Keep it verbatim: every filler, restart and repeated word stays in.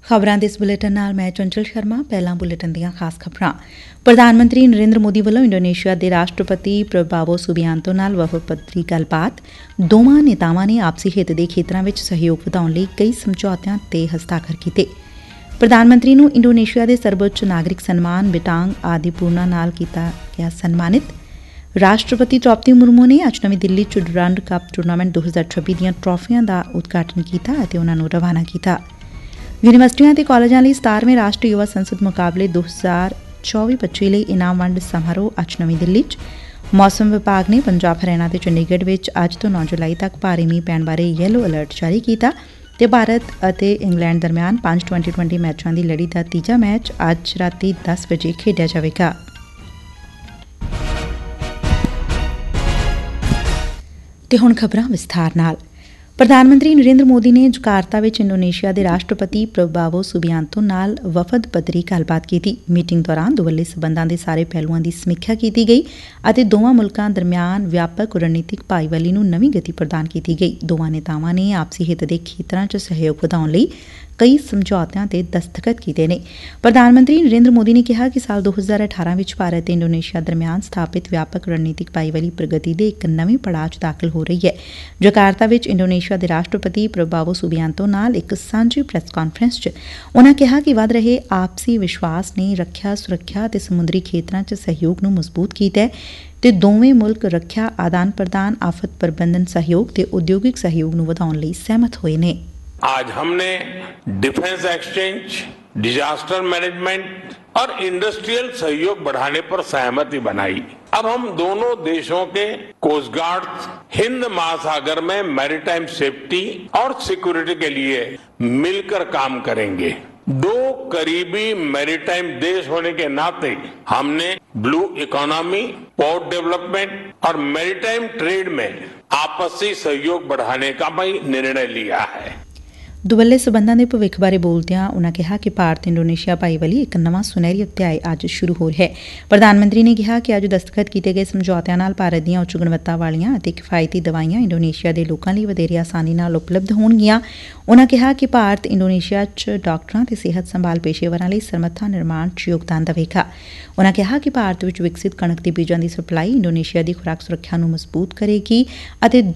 ਖਬਰਾਂ ਦੇ ਇਸ ਬੁਲੇਟਿਨ ਨਾਲ ਮੈਂ ਚੰਚਲ ਸ਼ਰਮਾ। ਪਹਿਲਾਂ ਬੁਲੇਟਿਨ ਦੀਆਂ ਖਾਸ ਖਬਰਾਂ। ਪ੍ਰਧਾਨ ਮੰਤਰੀ ਨਰਿੰਦਰ ਮੋਦੀ ਵੱਲੋਂ ਇੰਡੋਨੇਸ਼ੀਆ ਦੇ ਰਾਸ਼ਟਰਪਤੀ ਪ੍ਰਬਾਵੋ ਸੁਬਿਆਂਤੋ ਨਾਲ ਵਫਦ ਪੱਧਰੀ ਗੱਲਬਾਤ। ਦੋਵਾਂ ਨੇਤਾਵਾਂ ਨੇ ਆਪਸੀ ਹਿੱਤ ਦੇ ਖੇਤਰਾਂ ਵਿੱਚ ਸਹਿਯੋਗ ਵਧਾਉਣ ਲਈ ਕਈ ਸਮਝੌਤਿਆਂ ਤੇ ਹਸਤਾਖਰ ਕੀਤੇ। ਪ੍ਰਧਾਨ ਮੰਤਰੀ ਨੂੰ ਇੰਡੋਨੇਸ਼ੀਆ ਦੇ ਸਰਵਉੱਚ ਨਾਗਰਿਕ ਸਨਮਾਨ ਬਿਟਾਂਗ ਆਦੀਪੂਰਨਾ ਨਾਲ ਕੀਤਾ ਗਿਆ ਸਨਮਾਨਿਤ। ਰਾਸ਼ਟਰਪਤੀ ਦ੍ਰੌਪਦੀ ਮੁਰਮੂ ਨੇ ਅੱਜ ਨਵੀਂ ਦਿੱਲੀ ਚ ਡੁਰਾਂਡ ਕੱਪ ਟੂਰਨਾਮੈਂਟ ਦੋ ਹਜ਼ਾਰ ਛੱਬੀ ਦੀਆਂ ਟਰਾਫੀਆਂ ਦਾ ਉਦਘਾਟਨ ਕੀਤਾ ਅਤੇ ਉਨ੍ਹਾਂ ਨੂੰ ਰਵਾਨਾ ਕੀਤਾ। ਯੂਨੀਵਰਸਿਟੀਆਂ ਅਤੇ ਕਾਲਜਾਂ ਲਈ ਸਤਾਰਵੇਂ ਰਾਸ਼ਟਰੀ ਯੁਵਾ ਸੰਸਦ ਮੁਕਾਬਲੇ ਦੋ ਹਜ਼ਾਰ ਚੌਵੀ ਪੱਚੀ ਲਈ ਇਨਾਮ ਵੰਡ ਸਮਾਰੋਹ ਅੱਜ ਨਵੀਂ ਦਿੱਲੀ ਚ। ਮੌਸਮ ਵਿਭਾਗ ਨੇ ਪੰਜਾਬ, ਹਰਿਆਣਾ ਤੇ ਚੰਡੀਗੜ੍ਹ ਵਿੱਚ ਅੱਜ ਤੋਂ ਨੌ ਜੁਲਾਈ ਤੱਕ ਭਾਰੀ ਮੀਂਹ ਪੈਣ ਬਾਰੇ ਯੈਲੋ ਅਲਰਟ ਜਾਰੀ ਕੀਤਾ ਤੇ ਭਾਰਤ ਅਤੇ ਇੰਗਲੈਂਡ ਦਰਮਿਆਨ ਪੰਜ ਟਵੈਂਟੀ ਟਵੈਂਟੀ ਮੈਚਾਂ ਦੀ ਲੜੀ ਦਾ ਤੀਜਾ ਮੈਚ ਅੱਜ ਰਾਤੀ ਦਸ ਵਜੇ ਖੇਡਿਆ ਜਾਵੇਗਾ। ਤੇ ਹੁਣ ਖਬਰਾਂ ਵਿਸਥਾਰ ਨਾਲ। ਪ੍ਰਧਾਨ ਮੰਤਰੀ ਨਰਿੰਦਰ ਮੋਦੀ ਨੇ ਜਕਾਰਤਾ ਵਿੱਚ ਇੰਡੋਨੇਸ਼ੀਆ ਦੇ ਰਾਸ਼ਟਰਪਤੀ ਪ੍ਰਬਾਵੋ ਸੁਬਿਆਂਤੋ ਨਾਲ ਵਫਦ ਪੱਧਰੀ ਗੱਲਬਾਤ ਕੀਤੀ। ਮੀਟਿੰਗ ਦੌਰਾਨ ਦੋਵੱਲੇ ਸਬੰਧਾਂ ਦੇ ਸਾਰੇ ਪਹਿਲੂਆਂ ਦੀ ਸਮੀਖਿਆ ਕੀਤੀ ਗਈ ਅਤੇ ਦੋਵਾਂ ਮੁਲਕਾਂ ਦਰਮਿਆਨ ਵਿਆਪਕ ਰਣਨੀਤਿਕ ਭਾਈਵਾਲੀ ਨੂੰ ਨਵੀਂ ਗਤੀ ਪ੍ਰਦਾਨ ਕੀਤੀ ਗਈ। ਦੋਵਾਂ ਨੇਤਾਵਾਂ ਨੇ ਆਪਸੀ ਹਿੱਤ ਦੇ ਖੇਤਰਾਂ ਚ ਸਹਿਯੋਗ ਵਧਾਉਣ ਲਈ ਕਈ ਸਮਝੌਤਿਆਂ ਤੇ ਦਸਤਖਤ ਕੀਤੇ ਨੇ। ਪ੍ਰਧਾਨ ਮੰਤਰੀ ਨਰਿੰਦਰ ਮੋਦੀ ਨੇ ਕਿਹਾ ਕਿ ਸਾਲ ਦੋ ਹਜ਼ਾਰ ਅਠਾਰਾਂ ਵਿੱਚ ਭਾਰਤ ਤੇ ਇੰਡੋਨੇਸ਼ੀਆ ਦਰਮਿਆਨ ਸਥਾਪਿਤ ਵਿਆਪਕ ਰਣਨੀਤਿਕ ਭਾਈਵਾਲੀ ਪ੍ਰਗਤੀ ਦੇ ਇੱਕ ਨਵੇਂ ਪੜਾਅ ਚ ਦਾਖਲ ਹੋ ਰਹੀ ਹੈ। ਜਕਾਰਤਾ ਵਿੱਚ ਇੰਡੋਨੇਸ਼ੀਆ ਦੇ ਰਾਸ਼ਟਰਪਤੀ ਪ੍ਰਬਾਵੋ ਸੁਬਿਆਂਤੋ ਨਾਲ ਇੱਕ ਸਾਂਝੀ ਪ੍ਰੈਸ ਕਾਨਫਰੰਸ ਚ ਉਨ੍ਹਾਂ ਕਿਹਾ ਕਿ ਵਧ ਰਹੇ ਆਪਸੀ ਵਿਸ਼ਵਾਸ ਨੇ ਰੱਖਿਆ, ਸੁਰੱਖਿਆ ਅਤੇ ਸਮੁੰਦਰੀ ਖੇਤਰਾਂ ਚ ਸਹਿਯੋਗ ਨੂੰ ਮਜ਼ਬੂਤ ਕੀਤਾ ਹੈ ਤੇ ਦੋਵੇਂ ਮੁਲਕ ਰੱਖਿਆ ਆਦਾਨ ਪ੍ਰਦਾਨ, ਆਫਤ ਪ੍ਰਬੰਧਨ ਸਹਿਯੋਗ ਤੇ ਉਦਯੋਗਿਕ ਸਹਿਯੋਗ ਨੂੰ ਵਧਾਉਣ ਲਈ ਸਹਿਮਤ ਹੋਏ ਨੇ। आज हमने डिफेंस एक्सचेंज, डिजास्टर मैनेजमेंट और इंडस्ट्रियल सहयोग बढ़ाने पर सहमति बनाई। अब हम दोनों देशों के कोस्ट गार्ड हिंद महासागर में मैरीटाइम सेफ्टी और सिक्योरिटी के लिए मिलकर काम करेंगे। दो करीबी मैरीटाइम देश होने के नाते हमने ब्लू इकोनॉमी, पोर्ट डेवलपमेंट और मैरीटाइम ट्रेड में आपसी सहयोग बढ़ाने का भी निर्णय लिया है। ਦੁਵੱਲੇ ਸਬੰਧਾਂ ਦੇ ਭਵਿੱਖ ਬਾਰੇ ਬੋਲਦਿਆਂ ਉਨ੍ਹਾਂ ਕਿਹਾ ਕਿ ਭਾਰਤ ਇੰਡੋਨੇਸ਼ੀਆ ਭਾਈਵਾਲੀ ਇੱਕ ਨਵਾਂ ਸੁਨਹਿਰੀ ਅਧਿਆਇ ਅੱਜ ਸ਼ੁਰੂ ਹੋ ਰਿਹਾ ਹੈ। ਪ੍ਰਧਾਨ ਮੰਤਰੀ ਨੇ ਕਿਹਾ ਕਿ ਅੱਜ ਦਸਤਖਤ ਕੀਤੇ ਗਏ ਸਮਝੌਤਿਆਂ ਨਾਲ ਭਾਰਤ ਦੀਆਂ ਉੱਚ ਗੁਣਵੱਤਾ ਵਾਲੀਆਂ ਅਤੇ ਕਿਫਾਇਤੀ ਦਵਾਈਆਂ ਇੰਡੋਨੇਸ਼ੀਆ ਦੇ ਲੋਕਾਂ ਲਈ ਵਧੇਰੇ ਆਸਾਨੀ ਨਾਲ ਉਪਲਬਧ ਹੋਣਗੀਆਂ। ਉਨ੍ਹਾਂ ਕਿਹਾ ਕਿ ਭਾਰਤ ਇੰਡੋਨੇਸ਼ੀਆ ਚ ਡਾਕਟਰਾਂ ਤੇ ਸਿਹਤ ਸੰਭਾਲ ਪੇਸ਼ੇਵਰਾਂ ਲਈ ਸਰਮੱਥਾ ਨਿਰਮਾਣ ਚ ਯੋਗਦਾਨ ਦੇਵੇਗਾ। ਉਨ੍ਹਾਂ ਕਿਹਾ ਕਿ ਭਾਰਤ ਵਿੱਚ ਵਿਕਸਿਤ ਕਣਕ ਦੇ ਬੀਜਾਂ ਦੀ ਸਪਲਾਈ ਇੰਡੋਨੇਸ਼ੀਆ ਦੀ ਖੁਰਾਕ ਸੁਰੱਖਿਆ ਨੂੰ ਮਜ਼ਬੂਤ ਕਰੇਗੀ ਅਤੇ